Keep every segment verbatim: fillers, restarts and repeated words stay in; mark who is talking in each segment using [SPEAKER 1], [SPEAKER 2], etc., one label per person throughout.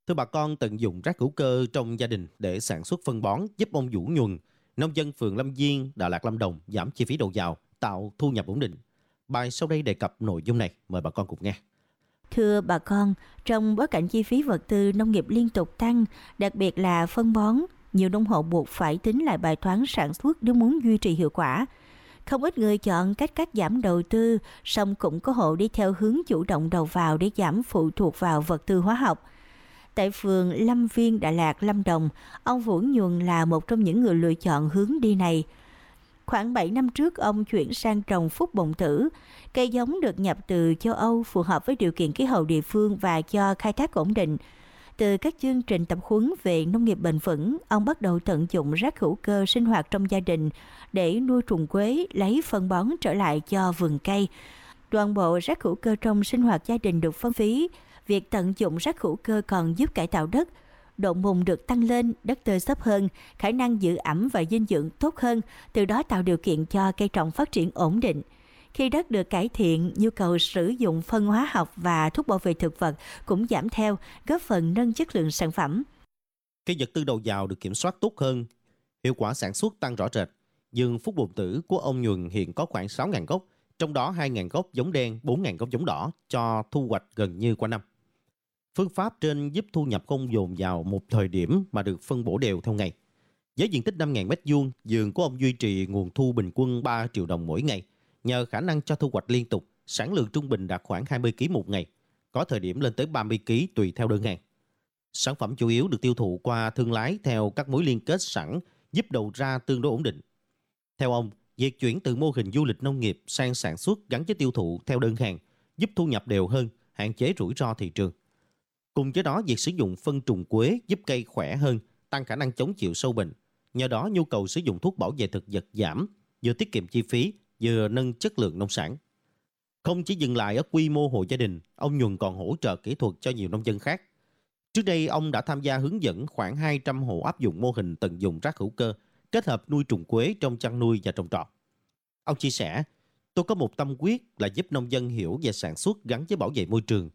[SPEAKER 1] Thưa bà con, tận dụng rác hữu cơ trong gia đình để sản xuất phân bón giúp ông Vũ Nhuần, nông dân phường Lâm Viên, Đà Lạt, Lâm Đồng giảm chi phí đầu vào, tạo thu nhập ổn định. Bài sau đây đề cập nội dung này, mời bà con cùng nghe.
[SPEAKER 2] Thưa bà con, trong bối cảnh chi phí vật tư nông nghiệp liên tục tăng, đặc biệt là phân bón, nhiều nông hộ buộc phải tính lại bài toán sản xuất nếu muốn duy trì hiệu quả. Không ít người chọn cách cắt giảm đầu tư, song cũng có hộ đi theo hướng chủ động đầu vào để giảm phụ thuộc vào vật tư hóa học. Tại phường Lâm Viên, Đà Lạt, Lâm Đồng, ông Vũ Nhuần là một trong những người lựa chọn hướng đi này. Khoảng bảy năm trước, ông chuyển sang trồng phúc bồng tử. Cây giống được nhập từ châu Âu, phù hợp với điều kiện khí hậu địa phương và cho khai thác ổn định. Từ các chương trình tập huấn về nông nghiệp bền vững, ông bắt đầu tận dụng rác hữu cơ sinh hoạt trong gia đình để nuôi trùng quế, lấy phân bón trở lại cho vườn cây. Toàn bộ rác hữu cơ trong sinh hoạt gia đình được phân phối. Việc tận dụng rác hữu cơ còn giúp cải tạo đất, độ mùn được tăng lên, đất tơi xốp hơn, khả năng giữ ẩm và dinh dưỡng tốt hơn, từ đó tạo điều kiện cho cây trồng phát triển ổn định. Khi đất được cải thiện, nhu cầu sử dụng phân hóa học và thuốc bảo vệ thực vật cũng giảm theo, góp phần nâng chất lượng sản phẩm.
[SPEAKER 1] Khi vật tư đầu vào được kiểm soát tốt hơn, hiệu quả sản xuất tăng rõ rệt. Vườn phúc bồng tử của ông Nhuần hiện có khoảng sáu nghìn gốc, trong đó hai nghìn gốc giống đen, bốn nghìn gốc giống đỏ, cho thu hoạch gần như qua năm. Phương pháp trên giúp thu nhập không dồn vào một thời điểm mà được phân bổ đều theo ngày. Với diện tích năm nghìn mét vuông, vườn của ông duy trì nguồn thu bình quân ba triệu đồng mỗi ngày. Nhờ khả năng cho thu hoạch liên tục, sản lượng trung bình đạt khoảng hai mươi ki lô gam một ngày, có thời điểm lên tới ba mươi ki lô gam tùy theo đơn hàng. Sản phẩm chủ yếu được tiêu thụ qua thương lái theo các mối liên kết sẵn, giúp đầu ra tương đối ổn định. Theo ông, việc chuyển từ mô hình du lịch nông nghiệp sang sản xuất gắn với tiêu thụ theo đơn hàng giúp thu nhập đều hơn, hạn chế rủi ro thị trường. Cùng với đó, việc sử dụng phân trùng quế giúp cây khỏe hơn, tăng khả năng chống chịu sâu bệnh. Nhờ đó, nhu cầu sử dụng thuốc bảo vệ thực vật giảm, vừa tiết kiệm chi phí, vừa nâng chất lượng nông sản. Không chỉ dừng lại ở quy mô hộ gia đình, ông Nhuần còn hỗ trợ kỹ thuật cho nhiều nông dân khác. Trước đây, ông đã tham gia hướng dẫn khoảng hai trăm hộ áp dụng mô hình tận dụng rác hữu cơ, kết hợp nuôi trùng quế trong chăn nuôi và trồng trọt. Ông chia sẻ, tôi có một tâm quyết là giúp nông dân hiểu về sản xuất gắn với bảo vệ môi trường.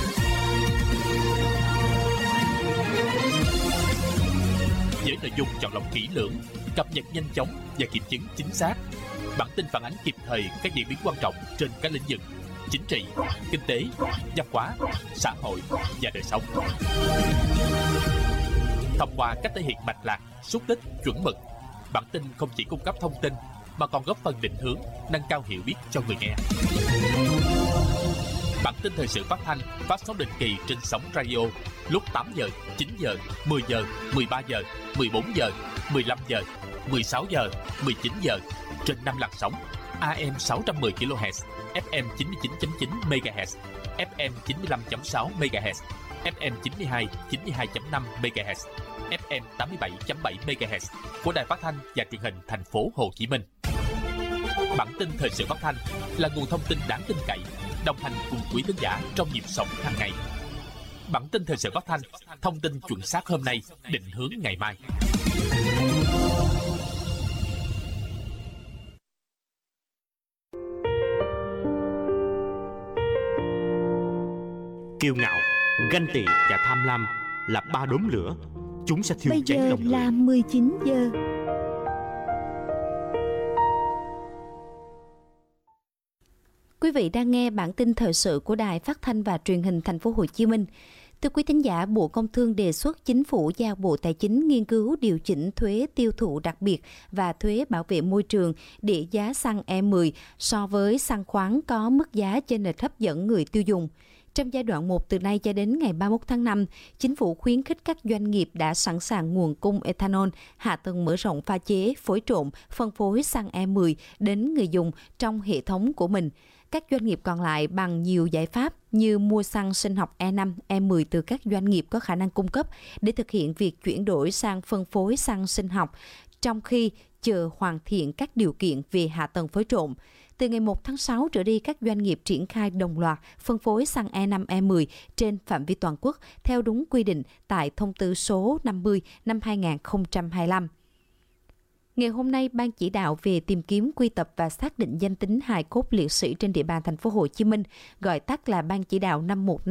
[SPEAKER 3] Với nội dung chọn lọc kỹ lưỡng, cập nhật nhanh chóng và kiểm chứng chính xác, bản tin phản ánh kịp thời các diễn biến quan trọng trên các lĩnh vực chính trị, kinh tế, văn hóa, xã hội và đời sống. Thông qua cách thể hiện mạch lạc, xúc tích, chuẩn mực, bản tin không chỉ cung cấp thông tin mà còn góp phần định hướng, nâng cao hiểu biết cho người nghe. Bản tin thời sự phát thanh phát sóng định kỳ trên sóng radio lúc tám giờ, chín giờ, mười giờ, mười ba giờ, mười bốn giờ, mười lăm giờ, mười sáu giờ, mười chín giờ trên năm làn sóng a em sáu trăm mười ki lô héc, ép em chín mươi chín chấm chín mê ga héc, ép em chín mươi lăm chấm sáu mê ga héc, ép em chín mươi hai, chín mươi hai chấm năm mê ga héc, ép em tám mươi bảy chấm bảy mê ga héc của Đài Phát thanh và Truyền hình Thành phố Hồ Chí Minh. Bản tin thời sự phát thanh là nguồn thông tin đáng tin cậy, đồng hành cùng quý khán giả trong nhịp sống hàng ngày. Bản tin thời sự phát thanh, thông tin chuẩn xác hôm nay, định hướng ngày mai.
[SPEAKER 4] Kiêu ngạo, ganh tị và tham lam là ba đốm lửa, chúng sẽ thiêu
[SPEAKER 5] Bây
[SPEAKER 4] cháy
[SPEAKER 5] giờ
[SPEAKER 4] lòng người.
[SPEAKER 5] là mười chín giờ. Quý vị đang nghe bản tin thời sự của Đài Phát thanh và Truyền hình Thành phố Hồ Chí Minh. Thưa quý thính giả, Bộ Công Thương đề xuất Chính phủ giao Bộ Tài chính nghiên cứu điều chỉnh thuế tiêu thụ đặc biệt và thuế bảo vệ môi trường để giá xăng E mười so với xăng khoáng có mức giá chênh lệch hấp dẫn người tiêu dùng. Trong giai đoạn một từ nay cho đến ngày ba mươi mốt tháng năm, Chính phủ khuyến khích các doanh nghiệp đã sẵn sàng nguồn cung ethanol, hạ tầng mở rộng pha chế, phối trộn, phân phối xăng E mười đến người dùng trong hệ thống của mình. Các doanh nghiệp còn lại bằng nhiều giải pháp như mua xăng sinh học E năm, E mười từ các doanh nghiệp có khả năng cung cấp để thực hiện việc chuyển đổi sang phân phối xăng sinh học, trong khi chờ hoàn thiện các điều kiện về hạ tầng phối trộn. Từ ngày một tháng sáu trở đi, các doanh nghiệp triển khai đồng loạt phân phối xăng E năm, E mười trên phạm vi toàn quốc theo đúng quy định tại thông tư số năm mươi năm hai nghìn không trăm hai mươi lăm. Ngày hôm nay, Ban chỉ đạo về tìm kiếm, quy tập và xác định danh tính hài cốt liệt sĩ trên địa bàn thành phố Hồ Chí Minh, gọi tắt là Ban chỉ đạo năm một